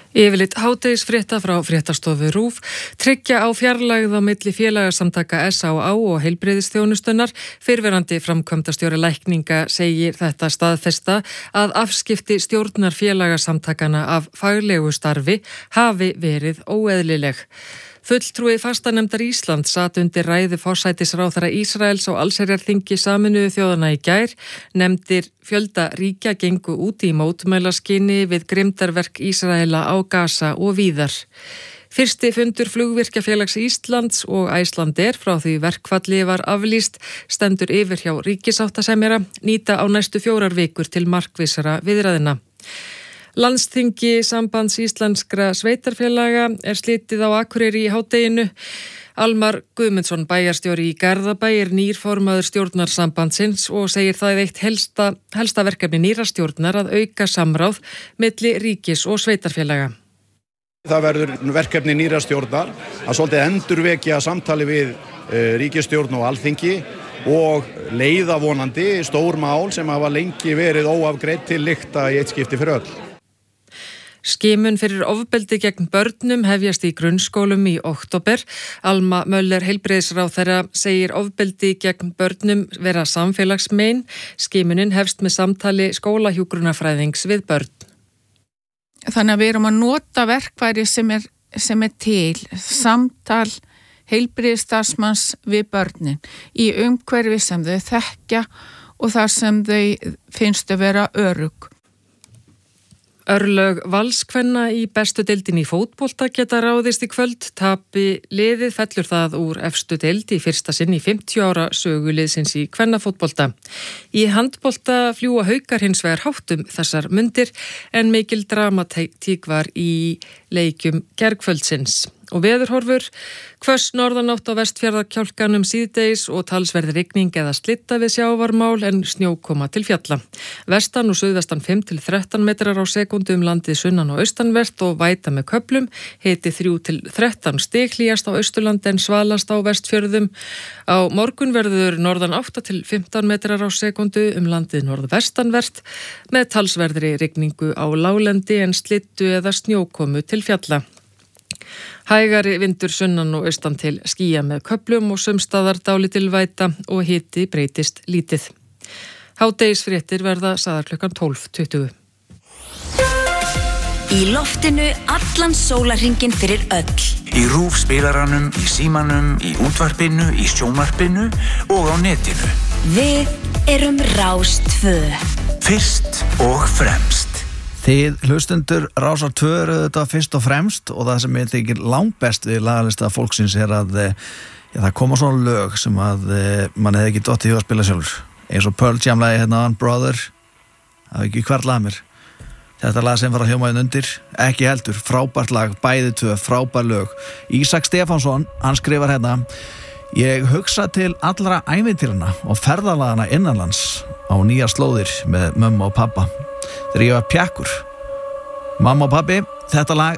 Yfirleitt hádegisfrétta frá fréttastofu RÚV tryggja á fjarlægð á milli félagasamtaka SÁÁ og heilbrigðisþjónustunnar. Fyrrverandi framkvæmdastjóri lækninga segir þetta staðfesta að afskipti stjórnar félagasamtakana af faglegu starfi hafi verið óeðlileg. Fulltrúi fastanefndar Íslands sat undir ræðu forsætisráðherra Ísraels á allsherjarþingi Sameinuðu þjóðanna í gær. Nefndir fjölda ríkja gengu út í mótmælaskyni við grimmdarverk Ísraela á Gaza og víðar. Fyrsti fundur Flugvirkjafélags Íslands og Icelandair frá því verkfalli var aflýst stendur yfir hjá ríkissáttasemjara, nýta á næstu 4 vikur til markvissara viðræðina. Landsþingi Sambands íslenskra sveitarfélaga slitið á Akureyri í hádeginu. Almar Guðmundsson, bæjarstjóri í Garðabæ, nýr formaður stjórnar sambandsins og segir það eitt helsta verkefni nýra stjórnar að auka samráð milli ríkis og sveitarfélaga. Það verður verkefni nýra stjórnar að svolítið endurvekja samtali við ríkisstjórn og alþingi og leiða vonandi stór mál sem hafa lengi verið óafgreidd til lykta í eitt skipti fyrir öll. Skimun fyrir ofbeldi gegn börnum hefjast í grunnskólum í október. Alma Möller heilbrigðisráðherra segir ofbeldi gegn börnum vera samfélagsmein. Skimunin hefst með samtali skólahjúkrunarfræðings við börn. Þannig að við erum að nota verkfæri sem er til, samtal heilbrigðisstarfsmanns við börnin í umhverfi sem þau þekkja og þar sem þau finnst að vera örugg. Örlög Valskvenna í bestu deildinni í fótbolta geta ráðist í kvöld. Tapi liðið fellur það úr efstu deild í fyrsta sinn í 50 ára sögu liðsins í kvennafótbolta. Í handbolta fljúga Haukar hins vegar hátt þessar mundir en mikil dramatík var í leikjum gærkvöldsins. Og veðurhorfur, hvöss norðanátt á Vestfjarðakjálkanum síðdegis og talsverð rigning eða slitta við sjávarmál en snjókoma til fjalla. Vestan og suðvestan 5 til 13 metrar á sekundu landið sunnan og austanvert og væta með köflum, hiti 3 til 13 stig hlýjast á Austurlandi en svalast á Vestfjörðum. Á morgun verður norðan 8 til 15 metrar á sekundu landið norðvestanvert með talsverðri rigningu á láglendi en slittu eða snjókomu til fjalla. Hægari vindur sunnan og austan til skýja með köflum og sumstaðar dálítil væta og hiti breytist lítið. Hádegisfréttir verða sagðar klukkan 12:20. Í loftinu allan sólarhringinn fyrir öll. Í RÚV spilaranum, í símanum, í útvarpinu, í sjónvarpinu og á netinu. Við erum Rás 2. Fyrst og fremst. Þið hlustundur Rásar 2 eru þetta fyrst og fremst og það sem ég þykir langbest við lagalista fólksins er að það koma svona lög sem að mann hefði ekki dottið í að spila sjálfur. Eins og Pearl Jam lagi hérna Brother, það hefði ekki hvarlað mér. Þetta lag sem var að hljóma undir, ekki heldur, frábært lag, bæði 2, frábær lög. Ísak Stefánsson, hann skrifar hérna: Ég hugsa til allra ævintýranna og ferðalagana innanlands á nýjar slóðir með mömmu og pappa. Þegar ég var pjakkur. Mamma og pappi, þetta lag